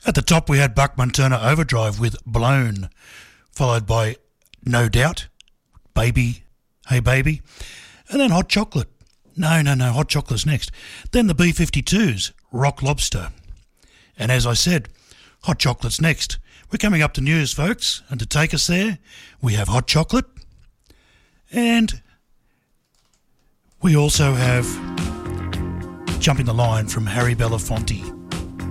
At the top we had Buckman Turner Overdrive with Blown, followed by No Doubt, Baby, Hey Baby, and then Hot Chocolate. No, Hot Chocolate's next. Then the B-52s, Rock Lobster. And as I said, Hot Chocolate's next. We're coming up to news, folks, and to take us there, we have Hot Chocolate, and we also have Jumping the Line from Harry Belafonte.